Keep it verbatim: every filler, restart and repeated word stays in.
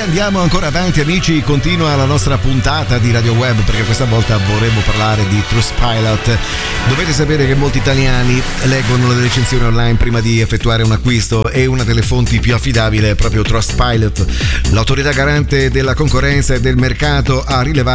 andiamo ancora avanti, amici, continua la nostra puntata di Radio Web, perché questa volta vorremmo parlare di Trustpilot. Dovete sapere che molti italiani leggono le recensioni online prima di effettuare un acquisto e una delle fonti più affidabili è proprio Trustpilot. L'autorità garante della concorrenza e del mercato ha rilevato